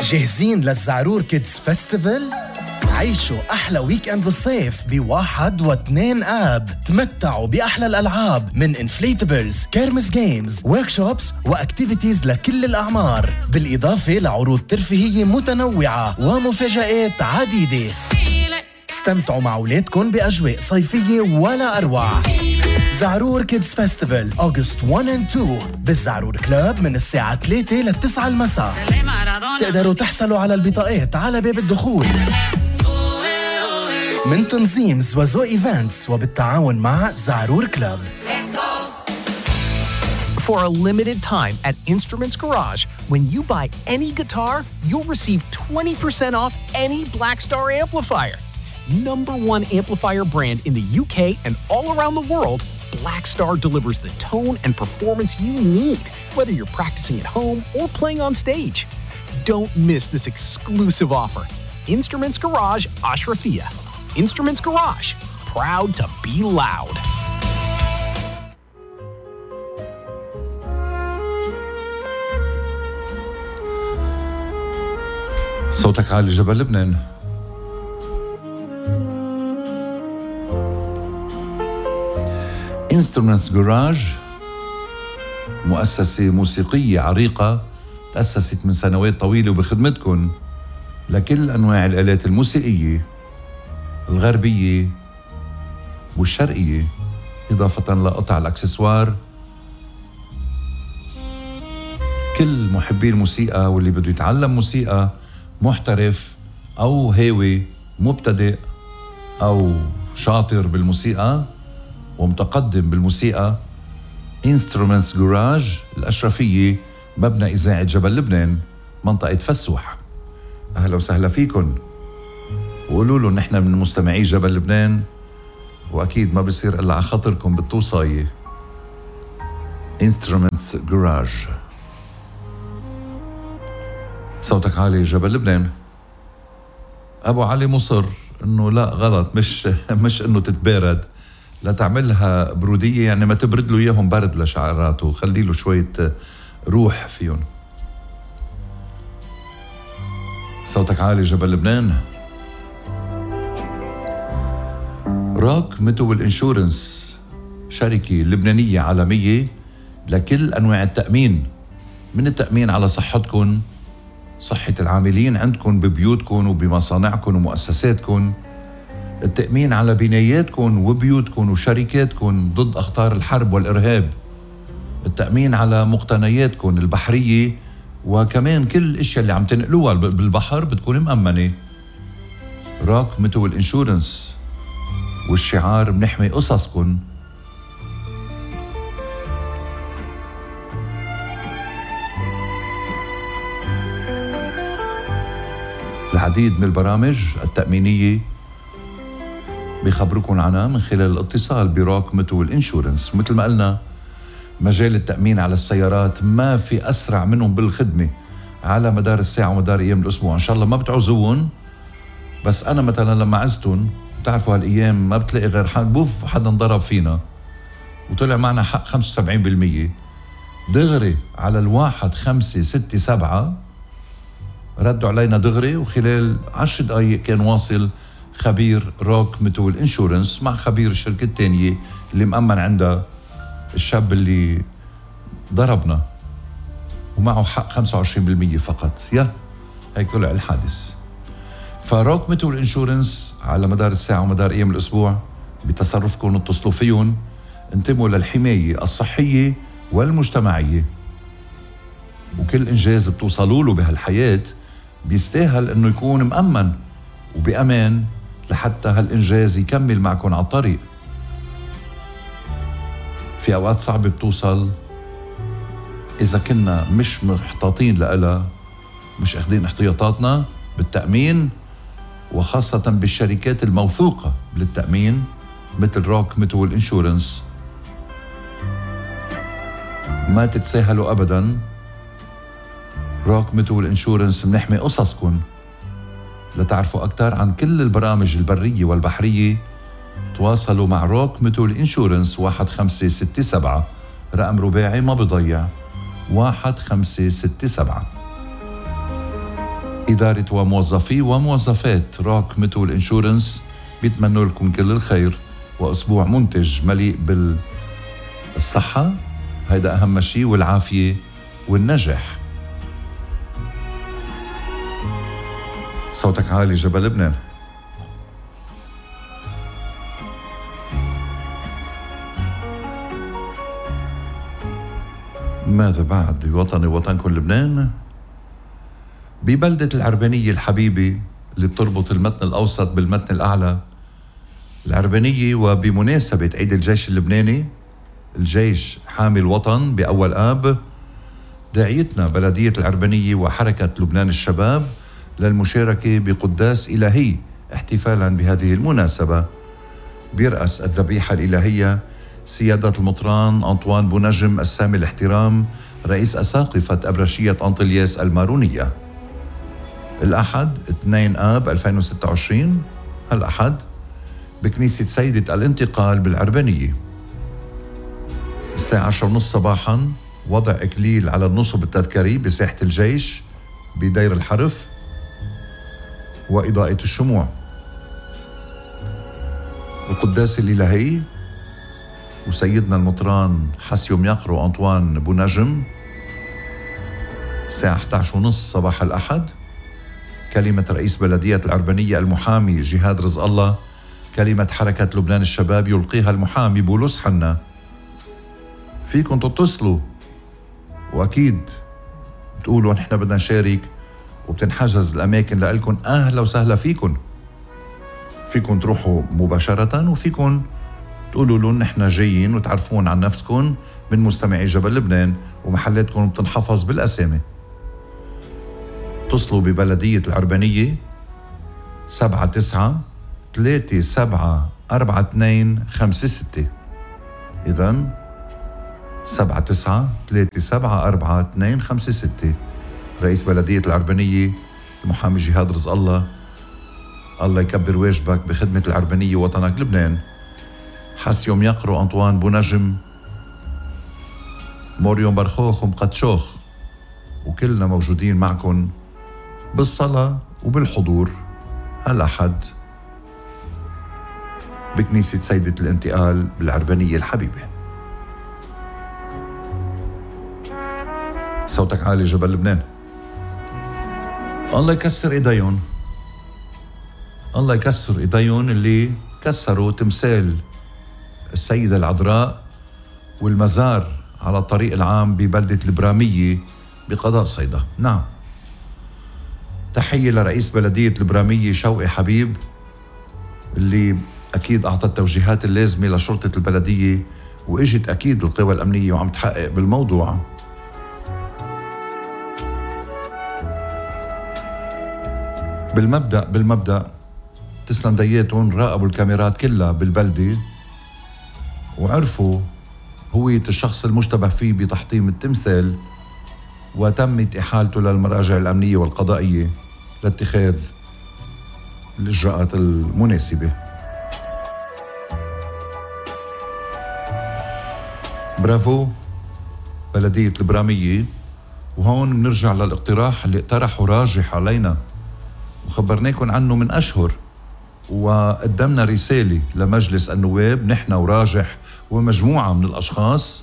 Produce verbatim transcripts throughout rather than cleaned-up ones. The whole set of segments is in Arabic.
جاهزين للزعرور كيدز فيستيفال؟ عيشوا أحلى ويك أند بالصيف بواحد واثنين آب. تمتعوا بأحلى الألعاب من انفليتابلز، كيرمس جيمز، وركشوبس وأكتيفيتيز لكل الأعمار، بالإضافة لعروض ترفيهية متنوعة ومفاجآت عديدة. استمتعوا مع أولادكم بأجواء صيفية ولا أروع. زعرور كيدز فيستيفال أغسطس واحد و اثنين بالزعرور كلاب من الساعة ثلاثة للتسعة المساء. تقدروا تحصلوا على البطاقات على باب الدخول من تنظيم زوازو إيفنتس وبالتعاون مع زعرور كلاب. For a limited time at Instruments Garage, when you buy any guitar, you'll receive twenty percent off any Blackstar amplifier. Number one amplifier brand in the U K and all around the world, Blackstar delivers the tone and performance you need, whether you're practicing at home or playing on stage. Don't miss this exclusive offer. Instruments Garage, Ashrafia. Instruments Garage, proud to be loud. صوتك عالي جبل لبنان. Instruments Garage مؤسسة موسيقية عريقة تأسست من سنوات طويلة وبخدمتكن لكل أنواع الآلات الموسيقية الغربية والشرقية، إضافة لقطع الأكسسوار. كل محبي الموسيقى واللي بده يتعلم موسيقى محترف أو هاوي مبتدئ أو شاطر بالموسيقى ومتقدم بالموسيقى، Instruments Garage الأشرفية، مبنى إذاعة جبل لبنان، منطقة فسوح. أهلا وسهلا فيكن، وقولوا له نحن من مستمعي جبل لبنان، وأكيد ما بصير إلا على خاطركم بالتوصاية. Instruments Garage. صوتك عالي جبل لبنان. أبو علي مصر إنه لا غلط، مش مش إنه تتبارد، لا تعملها برودية، يعني ما تبرد له إياهم برد لشعراته، خلي له شوية روح فيهم. صوتك عالي جبل لبنان. روك ميتوال انشورنس شركة لبنانية عالمية لكل أنواع التأمين، من التأمين على صحتكم، صحة العاملين عندكم ببيوتكم وبمصانعكم ومؤسساتكم، التأمين على بناياتكم وبيوتكم وشركاتكم ضد أخطار الحرب والإرهاب، التأمين على مقتنياتكم البحرية، وكمان كل الاشياء اللي عم تنقلوها بالبحر بتكون مأمنة. روك ميتوال انشورنس، والشعار بنحمي قصصكم. العديد من البرامج التأمينية بيخبركم عنها من خلال الاتصال بروك ميتوال انشورنس. مثل ما قلنا، مجال التأمين على السيارات ما في أسرع منهم بالخدمة على مدار الساعة ومدار أيام الأسبوع. إن شاء الله ما بتعوزون، بس أنا مثلا لما عزتهم بتعرفوا هالأيام ما بتلاقي غير حد بوف حدا انضرب فينا وطلع معنا حق خمسة وسبعين بالمية دغري على الواحد خمسة ستة سبعة، ردوا علينا دغري، وخلال عشر دقايق كان واصل خبير روك ميتوال انشورنس مع خبير الشركة الثانية اللي مأمن عندها الشاب اللي ضربنا، ومعه حق خمسة وعشرين بالمية فقط. يا هيك طلع الحادث. فروك ميتوال انشورنس على مدار الساعة ومدار أيام الأسبوع بتصرفكم اتصلوا فيهم، انتموا للحماية الصحية والمجتمعية، وكل إنجاز بتوصلوا له بهالحياة بيستاهل إنه يكون مأمن وبأمان لحتى هالإنجاز يكمل معكم على الطريق. في أوقات صعبة بتوصل إذا كنا مش محتاطين لها، مش أخدين احتياطاتنا بالتأمين، وخاصة بالشركات الموثوقة للتأمين مثل روك ميتوال انشورنس. ما تتساهلوا أبداً. روك ميتوال انشورنس بنحمي قصصكم. لتعرفوا أكثر عن كل البرامج البرية والبحرية تواصلوا مع روك ميتوال انشورنس واحد خمسة ستة سبعة، رقم رباعي ما بضيع، واحد خمسة ستة سبعة. إدارة وموظفي وموظفات روك ميتول انشورنس بيتمنوا لكم كل الخير وأسبوع منتج مليء بالصحة، هيدا أهم شيء، والعافية والنجاح. صوتك عالي جبل لبنان. ماذا بعد بوطني وطنكم لبنان؟ ببلدة العربانية الحبيبة اللي بتربط المتن الأوسط بالمتن الأعلى، العربانية، وبمناسبة عيد الجيش اللبناني، الجيش حامي الوطن بأول آب، داعيتنا بلدية العربانية وحركة لبنان الشباب للمشاركة بقداس إلهي احتفالا بهذه المناسبة. بيرأس الذبيحة الإلهية سيادة المطران أنطوان بونجم السامي الاحترام رئيس أساقفة أبرشية أنطلياس المارونية، الأحد اثنين آب ألفين وستة وعشرين، هالأحد بكنيسة سيدة الانتقال بالعربانية. الساعة عشرة ونص صباحا وضع إكليل على النصب التذكاري بساحة الجيش بدير الحرف وإضاءة الشموع. القداس الإلهي وسيدنا المطران حسيوم يقرو أنطوان بونجم الساعة إحدى عشر ونص صباح الأحد. كلمة رئيس بلدية العربانية المحامي جهاد رزق الله، كلمة حركة لبنان الشباب يلقيها المحامي بولس حنا. فيكم تتصلوا وأكيد تقولوا نحن بدنا نشارك، وبتنحجز الأماكن لألكم. أهلا وسهلا فيكم. فيكم تروحوا مباشرة، وفيكم تقولوا لهم نحن جايين، وتعرفون عن نفسكم من مستمعي جبل لبنان، ومحلاتكم بتنحفظ بالأسامي. اتصلوا ببلدية العربانية سبعة تسعة ثلاثة سبعة أربعة اثنين خمسة ستة. إذن سبعة تسعة ثلاثة سبعة أربعة اثنين خمسة ستة. رئيس بلدية العربانية المحامي جهاد رزق الله، الله يكبر واجبك بخدمة العربانية وطنك لبنان. حسيوم يقرو أنطوان بونجم، موريون برخوخ ومقدشوخ، وكلنا موجودين معكم بالصلاة وبالحضور هالأحد بكنيسة سيدة الانتقال بالعربانية الحبيبة. صوتك عالي جبل لبنان. الله يكسر ايديهم، الله يكسر ايديهم اللي كسروا تمثال السيدة العذراء والمزار على الطريق العام ببلدة البرامية بقضاء صيدا. نعم، تحية لرئيس بلدية البرامية شوقي حبيب اللي أكيد أعطى التوجيهات اللازمة لشرطة البلدية، وإجت أكيد القوى الأمنية وعم تحقق بالموضوع. بالمبدأ بالمبدأ تسلم دياتهم، راقبوا الكاميرات كلها بالبلدة وعرفوا هوية الشخص المشتبه فيه بتحطيم التمثال، وتمت إحالته للمراجع الأمنية والقضائية لاتخاذ الإجراءات المناسبة. برافو بلدية البرامية. وهون بنرجع للاقتراح اللي اقترحه راجح علينا وخبرناكم عنه من أشهر، وقدمنا رسالة لمجلس النواب نحن وراجح ومجموعة من الأشخاص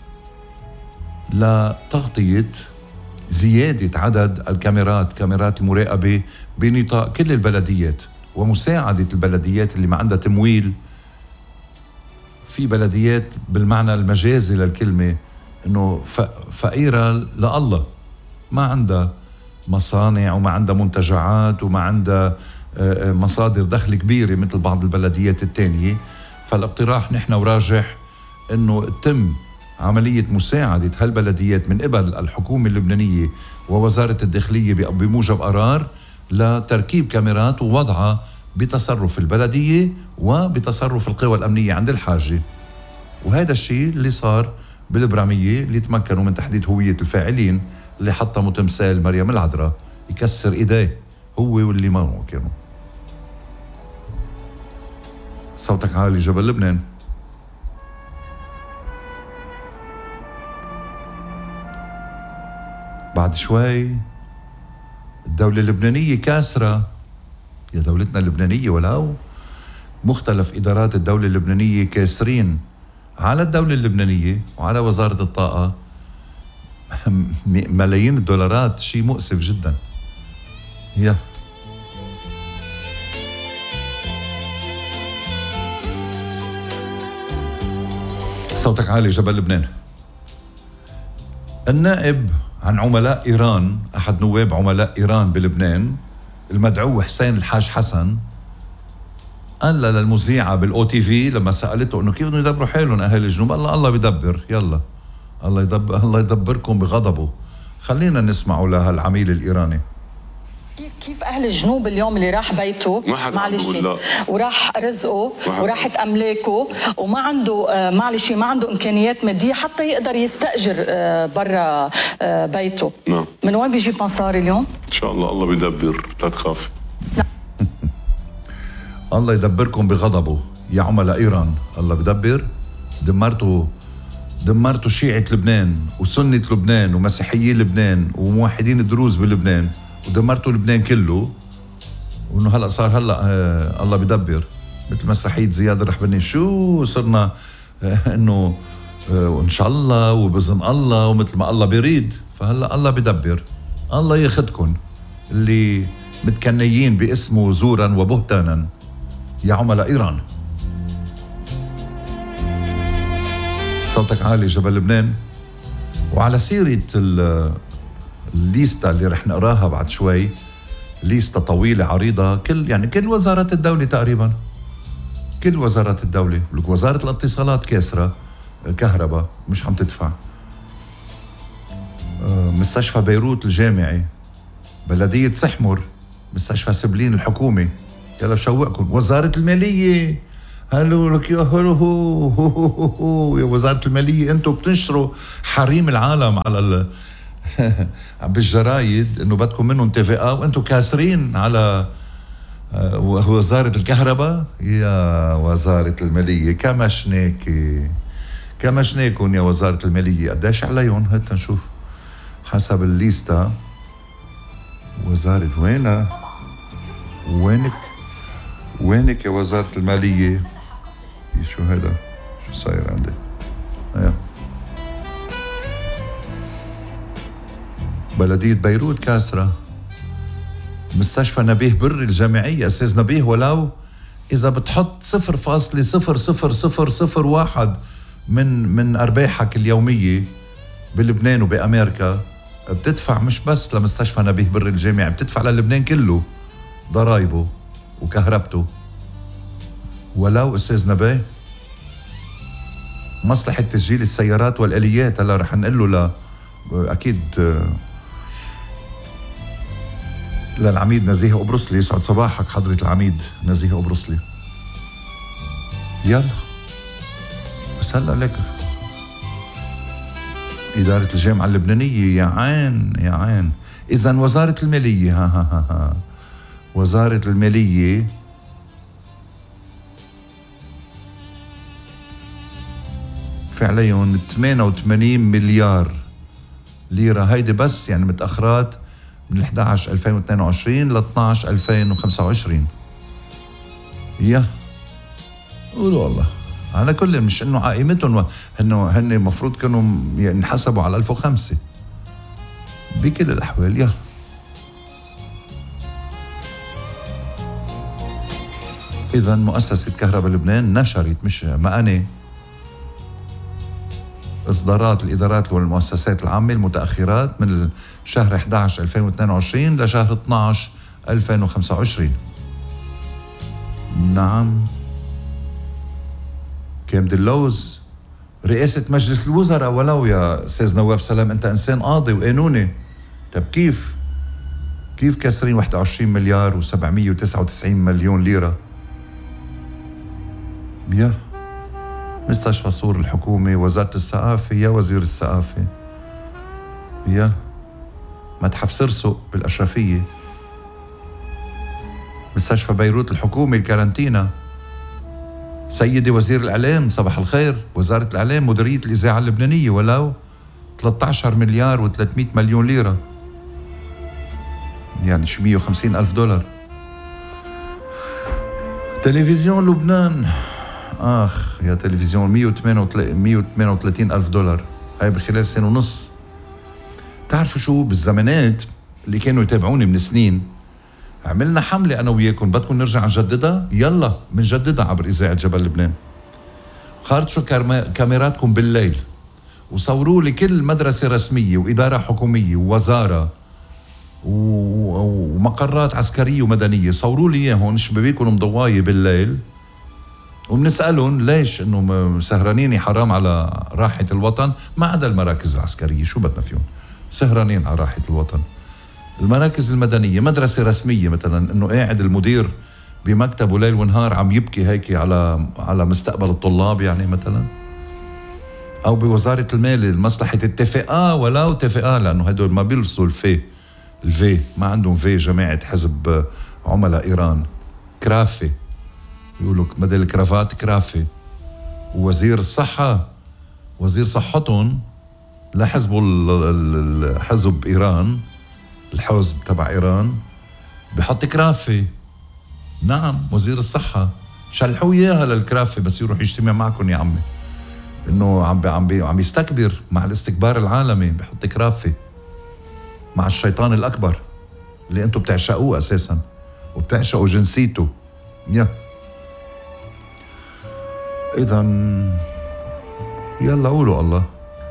لتغطية زيادة عدد الكاميرات، كاميرات المراقبة بنطاق كل البلديات، ومساعدة البلديات اللي ما عندها تمويل. في بلديات بالمعنى المجازي للكلمة انه فقيرة لله، ما عندها مصانع وما عندها منتجعات وما عندها مصادر دخل كبيرة مثل بعض البلديات التانية. فالاقتراح نحن وراجح انه تتم عملية مساعدة هالبلديات من قبل الحكومة اللبنانية ووزارة الداخلية بموجب قرار لتركيب كاميرات ووضعها بتصرف البلدية وبتصرف القوى الأمنية عند الحاجة. وهذا الشيء اللي صار بالبرامية، اللي تمكنوا من تحديد هوية الفاعلين اللي حطموا تمثال مريم العذراء يكسر ايديه هو واللي معه كانوا. صوتك عالي جبل لبنان. بعد شوي الدولة اللبنانية كاسرة يا دولتنا اللبنانية، ولو مختلف إدارات الدولة اللبنانية كاسرين على الدولة اللبنانية وعلى وزارة الطاقة ملايين الدولارات. شيء مؤسف جدا. يا صوتك عالي جبل لبنان. النائب عن عملاء إيران، أحد نواب عملاء إيران بلبنان، المدعو حسين الحاج حسن، قال للمذيعة بالأو تي في لما سألته إنه كيف بدهم يدبروا حالهم أهل الجنوب، الله الله بيدبر، يلا الله يدبر، الله يدبركم بغضبه. خلينا نسمعوا لهالعميل الإيراني. كيف كيف اهل الجنوب اليوم اللي راح بيته معلش وراح رزقه وراحت املاكه وما عنده آه معلش ما عنده امكانيات ماديه حتى يقدر يستاجر آه برا آه بيته. نعم. من وين بيجيب مصاري اليوم؟ ان شاء الله الله بيدبر، لا تخافي. الله يدبركم بغضبه يا عملاء ايران. الله بدبر. دمرتوا دمرتوا شيعة لبنان وسنة لبنان ومسيحيين لبنان وموحدين الدروز بلبنان، ودمرتوا لبنان كله. وانه هلا صار هلا آه الله بدبر، مثل مسرحيه زياد الرحباني. شو صرنا آه انه آه وان شاء الله وباذن الله ومثل ما الله بيريد. فهلا الله بدبر. الله ياخذكم اللي متكنيين باسمه زورا وبهتانا يا عملاء ايران. صوتك عالي جبل لبنان. وعلى سيره الليستا اللي رح نقراها بعد شوي، ليستا طويلة عريضة، كل يعني كل وزارات الدولة تقريبا، كل وزارات الدولة. لك وزارة الاتصالات كاسرة كهرباء مش عم تدفع، مستشفى بيروت الجامعي، بلدية سحمر، مستشفى سبلين الحكومي. يلا بشوقكم. وزارة المالية، هلو لك يا هلو هو هو هو هو يا وزارة المالية، انتم بتنشروا حريم العالم على ال بالجرايد انه بدكم منهم تيفئة وانتم كاسرين على وزارة الكهرباء. يا وزارة المالية كمشناكي كمشناكم يا وزارة المالية. قديش عليهم؟ هات نشوف حسب الليستا. وزارة وينها؟ وينك وينك يا وزارة المالية؟ شو هذا؟ شو صاير عندي؟ ايه بلدية بيروت كاسرة. مستشفى نبيه بري الجامعية أستاذ نبيه، ولو إذا بتحط صفر فاصلة صفر صفر صفر صفر واحد من من أرباحك اليومية بلبنان وبأمريكا بتدفع مش بس لمستشفى نبيه بري الجامعي، بتدفع للبنان كله ضرايبه وكهربته. ولو أستاذ نبيه مصلحة تسجيل السيارات والآليات، هلا رح نقول له لا أكيد للعميد نزيه أبرصلي. يسعد صباحك حضرة العميد نزيه أبرصلي. يلا بس هلا لك إدارة الجامعة اللبنانية. يا عين يا عين. إذن وزارة المالية، ها ها ها ها وزارة المالية في عليهم ثمانية وثمانين مليار ليرة. هيدي بس يعني متأخرات من إحدى عشر ألفين واثنين وعشرين ل اثني عشر ألفين وخمسة وعشرين. يا قولوا والله على كل، مش انه عائمتهم انه هن المفروض كانوا ينحسبوا على ألف وخمسة بكل الاحوال. يا اذا مؤسسة كهرباء لبنان نشرت، مش ما أنا، إصدارات الإدارات والمؤسسات العامة المتأخرات من شهر إحدى عشر ألفين واثنين وعشرين لشهر اثني عشر ألفين وخمسة وعشرين. نعم. كام دلوز رئاسة مجلس الوزراء. ولو يا أستاذ نواف سلام أنت إنسان قاضي وقانوني، طب كيف كيف كاسرين واحد وعشرين مليار وسبعمية وتسعة وتسعين مليون ليرة؟ يا مستشفى صور الحكومة، وزارة الثقافة، يا وزير الثقافة، يا متحف سرسق بالأشرفية، مستشفى بيروت الحكومة الكارنتينا، سيدي وزير الإعلام صباح الخير، وزارة الإعلام، مديرية الإذاعة اللبنانية، ولو ثلاثة عشر مليار وثلاثمية مليون ليرة. يعني شي مية وخمسين ألف دولار. تلفزيون لبنان، آخ يا تلفزيون، مية وثمانية وثلاثين ألف دولار، هاي بخلال سنة ونص. تعرفوا شو، بالزمانات اللي كانوا يتابعوني من سنين عملنا حملة أنا وياكم، بدكم نرجع نجددها؟ يلا منجددها عبر إذاعة جبل لبنان. خارجوا كاميراتكم بالليل وصوروا لي كل مدرسة رسمية وإدارة حكومية ووزارة ومقرات عسكرية ومدنية، صوروا لي إياهم شبابيكم مضواية بالليل، وبنسألهم ليش إنه سهرانين حرام على راحة الوطن، ما عدا المراكز العسكرية شو بدنا فيهم، سهرانين على راحة الوطن. المراكز المدنية، مدرسة رسمية مثلا، إنه قاعد المدير بمكتبه ليل ونهار عم يبكي هيك على على مستقبل الطلاب يعني مثلا، أو بوزارة المال مصلحة التفقة ولو تفقة، لأنه هدول ما بيلبسوا الفي الفي ما عندهم في جماعة حزب عملاء إيران، كرافة يقولوا بدل الكرافات كرافة. ووزير الصحة، وزير صحتهم لحزب الحزب إيران، الحزب تبع إيران بحط كرافة. نعم وزير الصحة، شلحوا إياها للكرافة بس يروح يجتمع معكم يا عمي، إنه عم بي عم بي عم يستكبر مع الاستكبار العالمي، بحط كرافة مع الشيطان الأكبر اللي أنتم بتعشقوه أساساً وبتعشقوا جنسيته. يا إذن يلا قولوا الله.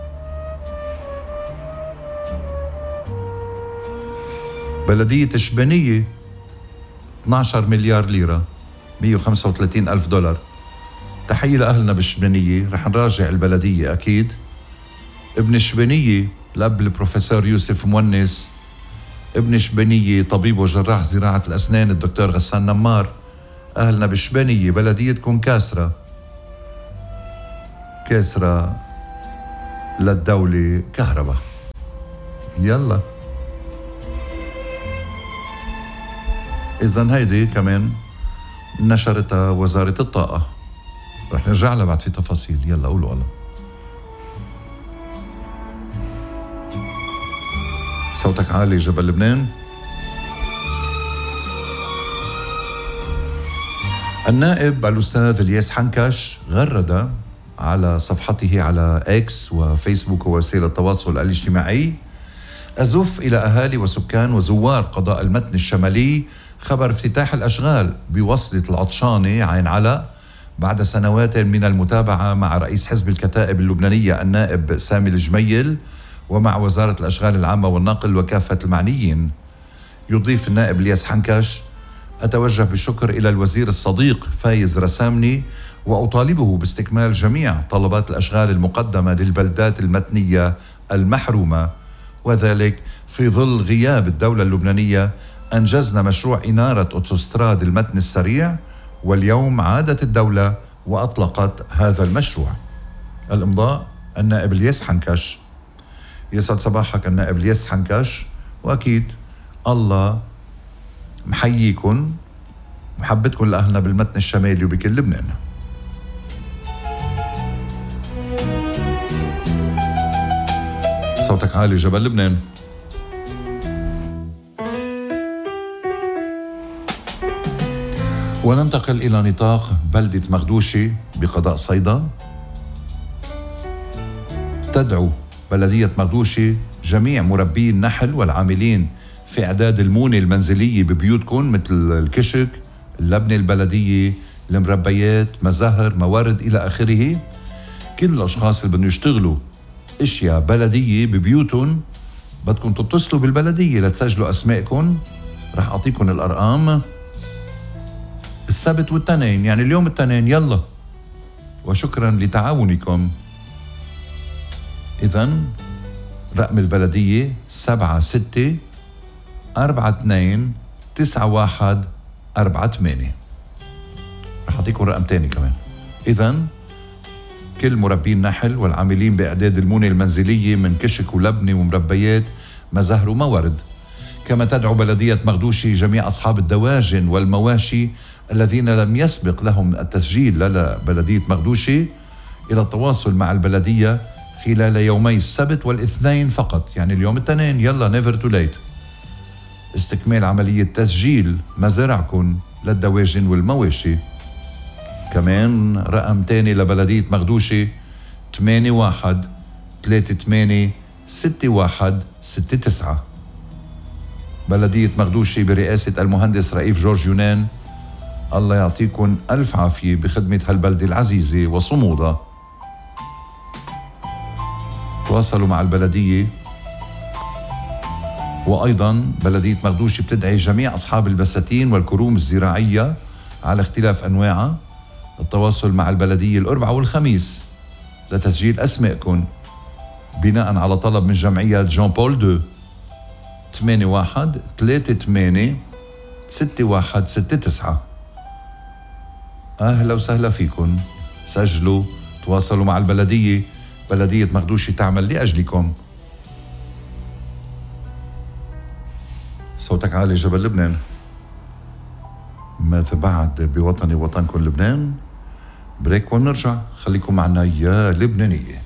بلدية شبانية اثني عشر مليار ليرة، مية وخمسة وثلاثين ألف دولار. تحية لأهلنا بالشبانية، رح نراجع البلدية أكيد. ابن شبانية الأب البروفيسور يوسف مونس، ابن شبانية طبيب وجراح زراعة الأسنان الدكتور غسان نمار. أهلنا بالشبانية، بلديتكم كاسرة، كاسرة للدولة كهرباء. يلا إذن هيدي كمان نشرتها وزارة الطاقة، رح نرجع لها بعد في تفاصيل. يلا قولوا الله. صوتك عالي جبل لبنان. النائب الأستاذ الياس حنكش غرد على صفحته على إكس وفيسبوك ووسائل التواصل الاجتماعي: أزف إلى أهالي وسكان وزوار قضاء المتن الشمالي خبر افتتاح الأشغال بوصلة العطشانة عين علق بعد سنوات من المتابعة مع رئيس حزب الكتائب اللبنانية النائب سامي الجميل ومع وزارة الأشغال العامة والنقل وكافة المعنيين. يضيف النائب الياس حنكش: أتوجه بالشكر إلى الوزير الصديق فايز رسامني وأطالبه باستكمال جميع طلبات الأشغال المقدمة للبلدات المتنية المحرومة، وذلك في ظل غياب الدولة اللبنانية. أنجزنا مشروع إنارة أوتوستراد المتن السريع، واليوم عادت الدولة وأطلقت هذا المشروع. الإمضاء النائب الياس حنكش. يسعد صباحك النائب الياس حنكش، وأكيد الله محييكم، محبتكم لأهلنا بالمتن الشمالي وبكل لبنان. صوتك عالي جبل لبنان. وننتقل إلى نطاق بلدة مغدوشي بقضاء صيدا. تدعو بلدية مغدوشي جميع مربي النحل والعاملين في إعداد المونة المنزلية ببيوتكم مثل الكشك، اللبنة البلدية، المربيات، مزهر، موارد إلى آخره. كل الأشخاص اللي بدهم يشتغلوا اشياء بلدية ببيوتهم بدكم تتصلوا بالبلدية لتسجلوا اسمائكم. رح اعطيكم الارقام السبت والتنين، يعني اليوم التنين. يلا وشكرا لتعاونكم. اذن رقم البلدية سبعة ستة أربعة اثنين تسعة واحد أربعة ثمانية. رح اعطيكم رقم تاني كمان. اذن كل مربي النحل والعاملين بإعداد المونة المنزلية من كشك ولبنة ومربيات، مزهر وموارد. كما تدعو بلدية مغدوشي جميع أصحاب الدواجن والمواشي الذين لم يسبق لهم التسجيل لدى بلدية مغدوشي إلى التواصل مع البلدية خلال يومي السبت والاثنين فقط، يعني اليوم التنين. يلا نيفر تو ليت. استكمال عملية تسجيل مزارعكم للدواجن والمواشي. كمان رقم تاني لبلدية مغدوشي ثمانية واحد ثلاثة ثمانية ستة واحد ستة تسعة. بلدية مغدوشي برئاسة المهندس رئيف جورج يونان، الله يعطيكم ألف عافية بخدمة هالبلدة العزيزة وصمودها. تواصلوا مع البلدية. وأيضا بلدية مغدوشي بتدعي جميع أصحاب البساتين والكروم الزراعية على اختلاف أنواعها التواصل مع البلدية الأربعاء والخميس لتسجيل أسمائكم بناء على طلب من جمعية جون بول اثنين ثمانية واحد ثلاثة ثمانية ستة واحد ستة تسعة. أهلا وسهلا فيكم. سجلوا، تواصلوا مع البلدية. بلدية مغدوشي تعمل لأجلكم. صوتك عالي جبل لبنان. ماذا بعد بوطني وطنكم لبنان؟ بريك ونرجع. خليكم معنا يا لبنانية.